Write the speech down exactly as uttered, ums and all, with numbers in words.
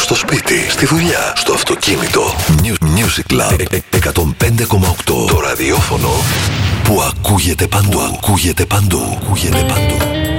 στο σπίτι, στη δουλειά, στο αυτοκίνητο. Music Club εκατόν πέντε κόμμα οκτώ. Το ραδιόφωνο που ακούγεται παντού. Ακούγεται παντού. Ακούγεται παντού.